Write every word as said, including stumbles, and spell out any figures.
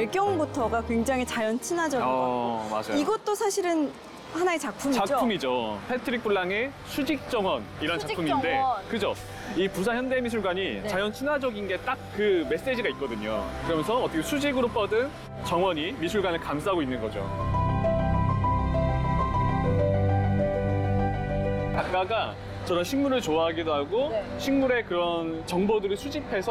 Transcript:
배경부터가 굉장히 자연 친화적인 것 어, 같고 맞아요. 이것도 사실은 하나의 작품이죠? 작품이죠. 패트릭 블랑의 수직정원이란 수직정원. 작품인데, 그죠? 이 부산 현대미술관이 네. 자연 친화적인 게 딱 그 메시지가 있거든요. 그러면서 어떻게 수직으로 뻗은 정원이 미술관을 감싸고 있는 거죠. 작가가 저런 식물을 좋아하기도 하고 네. 식물의 그런 정보들을 수집해서